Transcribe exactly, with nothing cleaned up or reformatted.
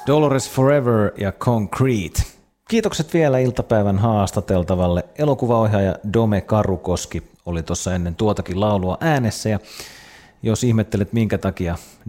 Dolores Forever ja Concrete. Kiitokset vielä iltapäivän haastateltavalle. Elokuvaohjaaja Dome Karukoski oli tuossa ennen tuotakin laulua äänessä, ja jos ihmettelet minkä takia